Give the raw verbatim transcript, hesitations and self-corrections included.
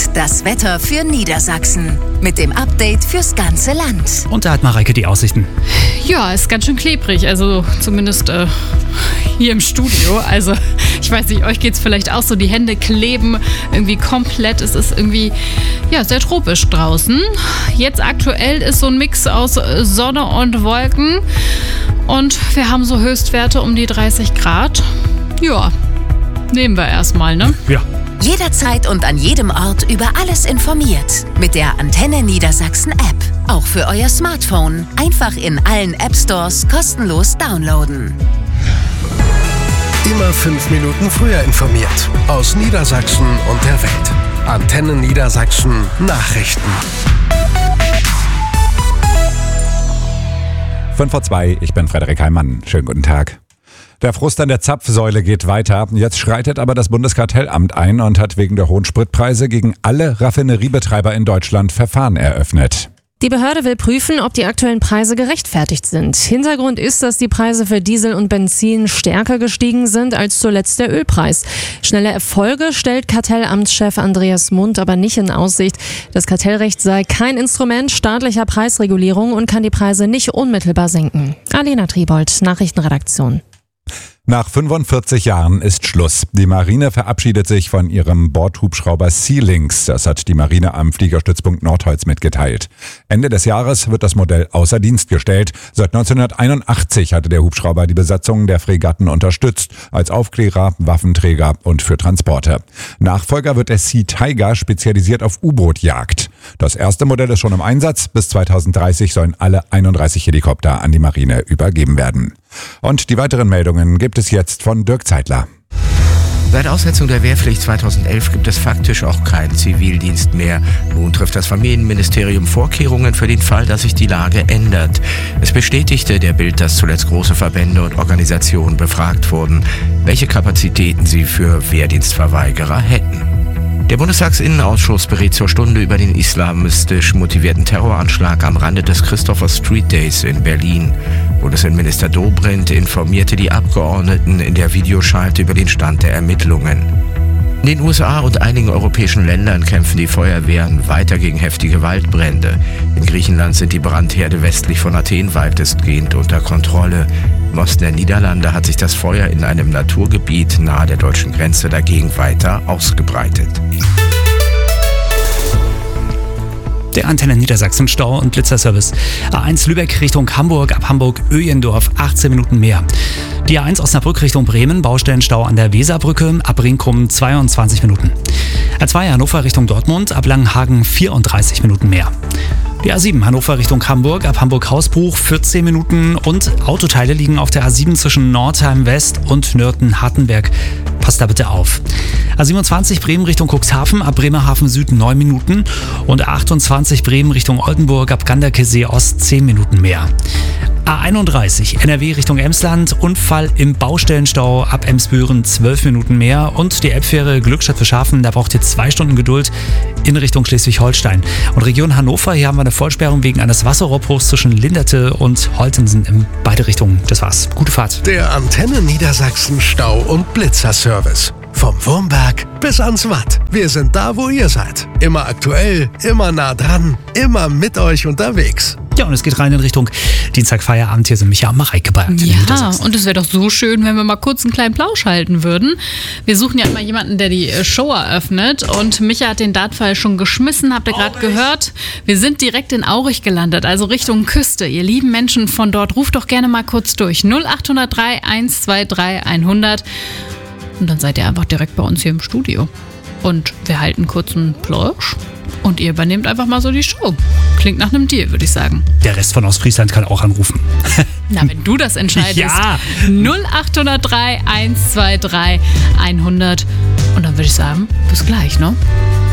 das Wetter für Niedersachsen. Mit dem Update fürs ganze Land. Und da hat Mareike die Aussichten. Ja, ist ganz schön klebrig, also zumindest äh, hier im Studio. Also ich weiß nicht, euch geht's vielleicht auch so, die Hände kleben irgendwie komplett. Es ist irgendwie ja sehr tropisch draußen. Jetzt aktuell ist so ein Mix aus Sonne und Wolken und wir haben so Höchstwerte um die dreißig Grad. Ja, nehmen wir erstmal, ne? Ja. Jederzeit und an jedem Ort über alles informiert. Mit der Antenne Niedersachsen App. Auch für euer Smartphone. Einfach in allen App Stores kostenlos downloaden. Immer fünf Minuten früher informiert. Aus Niedersachsen und der Welt. Antenne Niedersachsen Nachrichten. fünf vor zwei, ich bin Frederik Heimann. Schönen guten Tag. Der Frust an der Zapfsäule geht weiter. Jetzt schreitet aber das Bundeskartellamt ein und hat wegen der hohen Spritpreise gegen alle Raffineriebetreiber in Deutschland Verfahren eröffnet. Die Behörde will prüfen, ob die aktuellen Preise gerechtfertigt sind. Hintergrund ist, dass die Preise für Diesel und Benzin stärker gestiegen sind als zuletzt der Ölpreis. Schnelle Erfolge stellt Kartellamtschef Andreas Mund aber nicht in Aussicht. Das Kartellrecht sei kein Instrument staatlicher Preisregulierung und kann die Preise nicht unmittelbar senken. Alena Triebold, Nachrichtenredaktion. Nach fünfundvierzig Jahren ist Schluss. Die Marine verabschiedet sich von ihrem Bordhubschrauber Sea-Lynx. Das hat die Marine am Fliegerstützpunkt Nordholz mitgeteilt. Ende des Jahres wird das Modell außer Dienst gestellt. Seit neunzehnhunderteinundachtzig hatte der Hubschrauber die Besatzung der Fregatten unterstützt, als Aufklärer, Waffenträger und für Transporte. Nachfolger wird der Sea Tiger, spezialisiert auf U-Boot-Jagd. Das erste Modell ist schon im Einsatz. Bis zweitausenddreißig sollen alle einunddreißig Helikopter an die Marine übergeben werden. Und die weiteren Meldungen gibt es jetzt von Dirk Zeitler. Seit Aussetzung der Wehrpflicht zweitausendelf gibt es faktisch auch keinen Zivildienst mehr. Nun trifft das Familienministerium Vorkehrungen für den Fall, dass sich die Lage ändert. Es bestätigte der Bild, dass zuletzt große Verbände und Organisationen befragt wurden, welche Kapazitäten sie für Wehrdienstverweigerer hätten. Der Bundestagsinnenausschuss berät zur Stunde über den islamistisch motivierten Terroranschlag am Rande des Christopher Street Days in Berlin. Bundesinnenminister Dobrindt informierte die Abgeordneten in der Videoschalte über den Stand der Ermittlungen. In den U S A und einigen europäischen Ländern kämpfen die Feuerwehren weiter gegen heftige Waldbrände. In Griechenland sind die Brandherde westlich von Athen weitestgehend unter Kontrolle. Im Osten der Niederlande hat sich das Feuer in einem Naturgebiet nahe der deutschen Grenze dagegen weiter ausgebreitet. Der Antenne Niedersachsen Stau- und Blitzerservice. A eins Lübeck Richtung Hamburg, ab Hamburg-Öjendorf achtzehn Minuten mehr. Die A eins Osnabrück Richtung Bremen, Baustellenstau an der Weserbrücke, ab Rinkum zweiundzwanzig Minuten. A zwei Hannover Richtung Dortmund, ab Langenhagen vierunddreißig Minuten mehr. Die A sieben Hannover Richtung Hamburg, ab Hamburg-Hausbruch vierzehn Minuten und Autoteile liegen auf der A sieben zwischen Nordheim West und Nürten-Hartenberg. Passt da bitte auf. A siebenundzwanzig Bremen Richtung Cuxhaven, ab Bremerhaven Süd neun Minuten und A achtundzwanzig Bremen Richtung Oldenburg, ab Ganderkesee Ost zehn Minuten mehr. A einunddreißig N R W Richtung Emsland, Unfall im Baustellenstau ab Emsbüren zwölf Minuten mehr und die Elbfähre Glückstadt für Schafen, da braucht ihr zwei Stunden Geduld in Richtung Schleswig-Holstein. Und Region Hannover, hier haben wir eine Vollsperrung wegen eines Wasserrohrbruchs zwischen Linderte und Holtensen in beide Richtungen. Das war's. Gute Fahrt. Der Antenne Niedersachsen Stau- und Blitzerservice. Vom Wurmberg bis ans Watt. Wir sind da, wo ihr seid. Immer aktuell, immer nah dran, immer mit euch unterwegs. Ja, und es geht rein in Richtung Dienstagfeierabend. Hier sind Micha und Mareike bei Antenne Niedersachsen. Ja, und es wäre doch so schön, wenn wir mal kurz einen kleinen Plausch halten würden. Wir suchen ja immer jemanden, der die Show eröffnet. Und Micha hat den Dartpfeil schon geschmissen, habt ihr gerade gehört. Wir sind direkt in Aurich gelandet, also Richtung Küste. Ihr lieben Menschen von dort, ruft doch gerne mal kurz durch. null acht null drei eins zwei drei hundert. Und dann seid ihr einfach direkt bei uns hier im Studio. Und wir halten kurz einen Plausch und ihr übernehmt einfach mal so die Show. Klingt nach einem Deal, würde ich sagen. Der Rest von Ostfriesland kann auch anrufen. Na, wenn du das entscheidest. Ja. null acht null drei eins zwei drei hundert. Und dann würde ich sagen, bis gleich, ne?